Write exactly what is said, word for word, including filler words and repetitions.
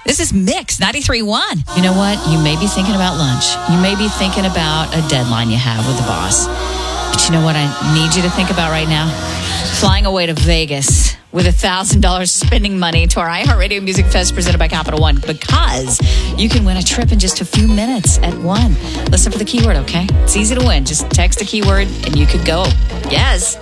This is Mix ninety-three point one. You know what? You may be thinking about lunch. You may be thinking about a deadline you have with the boss. But you know what I need you to think about right now? Flying away to Vegas with one thousand dollars spending money to our iHeartRadio Music Fest presented by Capital One, because you can win a trip in just a few minutes at One. Listen for the keyword, okay? It's easy to win. Just text the keyword and you could go. Yes.